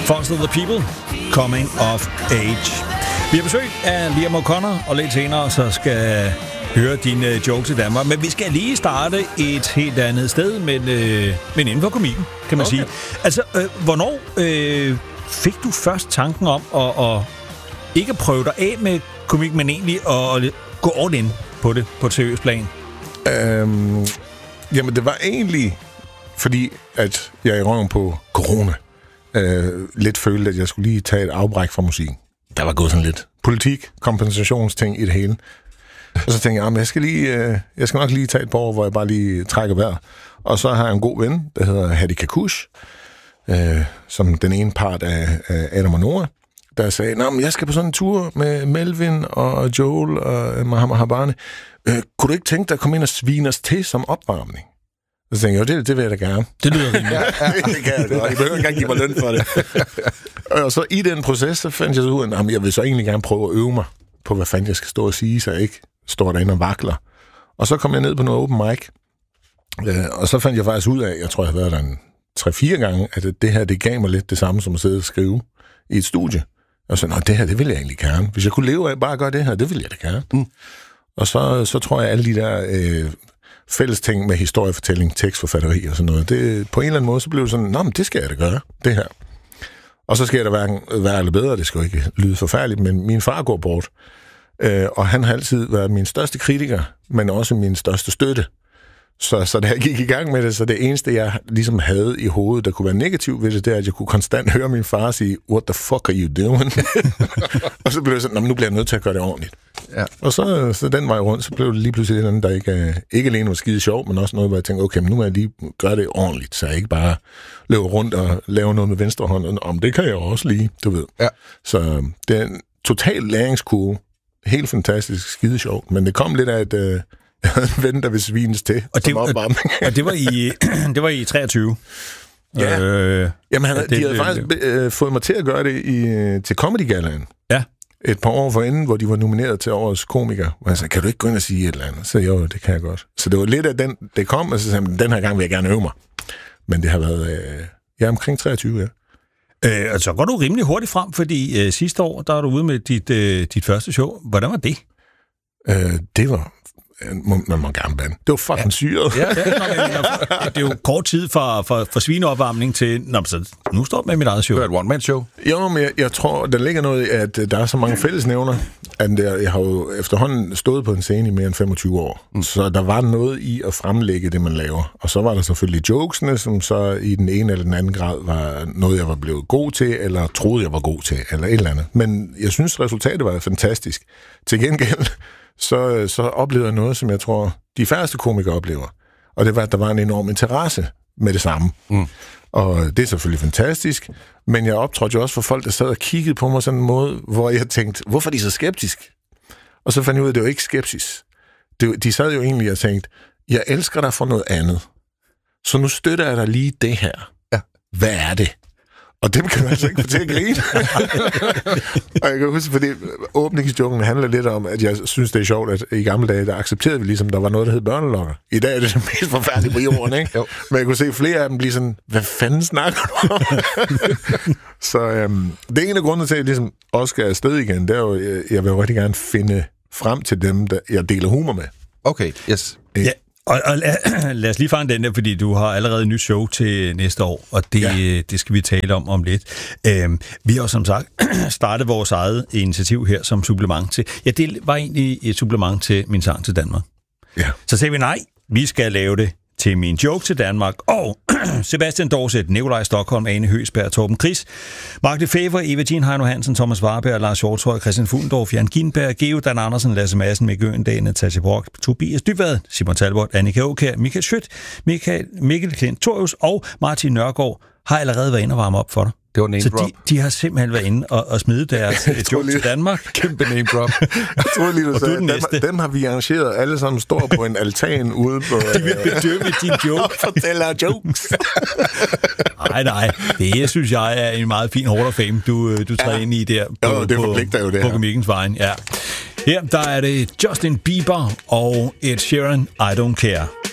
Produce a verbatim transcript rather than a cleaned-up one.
Foster the People, Coming of Age. Vi har besøg af Liam O'Connor, og lidt senere så skal høre dine jokes i Danmark. Men vi skal lige starte et helt andet sted, men, øh, men inden for komikken, kan man okay. sige. Altså, øh, hvornår øh, fik du først tanken om at, at ikke at prøve dig af med komik, men egentlig at, at gå all in på det, på et seriøst plan? Øhm, jamen, det var egentlig, fordi at jeg i røven på corona øh, lidt følte, at jeg skulle lige tage et afbræk fra musik. Der var gået sådan lidt politik, kompensationsting i det hele. Og så tænkte jeg, at jeg skal, lige, øh, jeg skal nok lige tage et par år, hvor jeg bare lige trækker vejret. Og så har jeg en god ven, der hedder Hadi Kakush, øh, som den ene part af, af Adam og Noah, der sagde, at jeg skal på sådan en tur med Melvin og Joel og Mohammed Habane. Øh, kunne du ikke tænke dig at komme ind og svine os til som opvarmning? Og så tænkte jeg, det, det vil jeg da gerne. Det lyder rimeligt. Ja, det kan jeg da. Jeg behøver ikke engang give mig løn for det. Og så i den proces, så fandt jeg så ud af, at jeg vil så egentlig gerne prøve at øve mig på, hvad fanden jeg skal stå og sige, så jeg ikke står derinde og vakler. Og så kom jeg ned på noget open mic, og så fandt jeg faktisk ud af, jeg tror, jeg har været der en tre-fire gange, at det her, det gav mig lidt det samme som at sidde og skrive i et studie. Og så, nå, det her, det vil jeg egentlig gerne. Hvis jeg kunne leve af bare at gøre det her, det vil jeg da gerne. Mm. Og så, så tror jeg, alle de der øh, fælles ting med historiefortælling, tekstforfatteri og sådan noget, det, på en eller anden måde, så blev det sådan, nå, men det skal jeg da gøre, det her. Og så skal jeg da hverken være eller bedre, det skal jo ikke lyde forfærdeligt, men min far går bort, øh, og han har altid været min største kritiker, men også min største støtte. Så, så da jeg gik i gang med det, så det eneste, jeg ligesom havde i hovedet, der kunne være negativt ved det, det er, at jeg kunne konstant høre min far sige, what the fuck are you doing? Og så blev det sådan, nu bliver jeg nødt til at gøre det ordentligt. Ja. Og så, så den vej rundt, så blev det lige pludselig et andet, der ikke, ikke alene var skide sjov, men også noget, hvor jeg tænkte, okay, men nu må jeg lige gøre det ordentligt, så jeg ikke bare løber rundt og laver noget med venstre hånd, om det kan jeg også lige, du ved. Ja. Så det er en total læringskurve, helt fantastisk, skide sjovt, men det kom lidt af et... Øh, jeg havde en ven, der vil svines til og det, og, og det var i det var i treogtyve. Ja. Øh, Jamen, han, de havde faktisk øh, fået mig til at gøre det i, til Comedy Gallaen. Ja. Et par år forinden, hvor de var nomineret til årets komiker. Og jeg sagde, kan du ikke gå ind og sige et eller andet? Så jo, det kan jeg godt. Så det var lidt af den, det kom, og så sagde jeg, den her gang vil jeg gerne øve mig. Men det har været, øh, ja, omkring treogtyve, ja. Øh, og så går du rimelig hurtigt frem, fordi øh, sidste år, der var du ude med dit, øh, dit første show. Hvordan var det? Øh, det var... Man må gerne bande. Det var fucking ja. syret. Ja, ja, det er jo kort tid fra, fra, fra svineopvarmning til, nå, så nu står jeg med mit eget show. Det er et one-man-show. Jo, men jeg, jeg tror, der ligger noget i, at der er så mange fællesnævner, at der, jeg har jo efterhånden stået på en scene i mere end femogtyve år. Mm. Så der var noget i at fremlægge det, man laver. Og så var der selvfølgelig jokesene, som så i den ene eller den anden grad var noget, jeg var blevet god til, eller troede, jeg var god til, eller et eller andet. Men jeg synes, resultatet var fantastisk. Til gengæld Så, så oplevede jeg noget, som jeg tror, de færreste komikere oplever. Og det var, at der var en enorm interesse med det samme. Mm. Og det er selvfølgelig fantastisk, men jeg optrådte jo også for folk, der sad og kiggede på mig sådan en måde, hvor jeg tænkte, hvorfor er de så skeptisk? Og så fandt jeg ud af, at det var ikke skepsis. Det, de sad jo egentlig og tænkte, jeg elsker dig for noget andet. Så nu støtter jeg dig lige det her. Ja. Hvad er det? Og dem kan man altså ikke få til at grine. Og jeg kan huske, fordi åbningsjoken handler lidt om, at jeg synes, det er sjovt, at i gamle dage, der accepterede vi ligesom, der var noget, der hed børnelokker. I dag er det det mest forfærdelige på jorden, ikke? Jo. Men jeg kunne se flere af dem blive sådan, hvad fanden snakker du om? Så øhm, det er en af grundene til, at jeg ligesom også skal afsted igen, det er jo, jeg, jeg vil jo rigtig gerne finde frem til dem, der jeg deler humor med. Okay, yes. Ja. Og, og lad, lad os lige fange den der, fordi du har allerede et nyt show til næste år, og det, ja. det skal vi tale om om lidt. Øhm, vi har jo som sagt startet vores eget initiativ her som supplement til... Ja, det var egentlig et supplement til Min Sang til Danmark. Ja. Så sagde vi nej, vi skal lave det til Min Joke til Danmark, og Sebastian Dorset, Nikolaj Stockholm, Ane Høgsberg, Torben Chris, Mark Lefebvre, Eva Jean Heino Hansen, Thomas Warberg, Lars Hjortøj, Christian Fuglendorf, Jan Ginberg, Geo Dan Andersen, Lasse Madsen, Mikke Øendal, Natasja Brock, Tobias Dybvad, Simon Talbot, Annika Aukjær, Michael Schødt, Michael, Mikkel Klint Thorius og Martin Nørgaard har allerede været inde og varme op for dig. Det var name så drop. De, de har simpelthen været inde og, og smide deres joke til Danmark. Kæmpe name drop. Jeg tror lige, du sagde, dem, dem har vi arrangeret. Alle sammen står på en altan ude på... De vil bedømme din joke. Fortæller jokes. Nej, nej. Det synes jeg er en meget fin Hall of Fame, du, du træder ja. ind i der på, jo, det forpligter jo det på komikkens vejen. Ja. Her der er det Justin Bieber og Ed Sheeran, I Don't Care.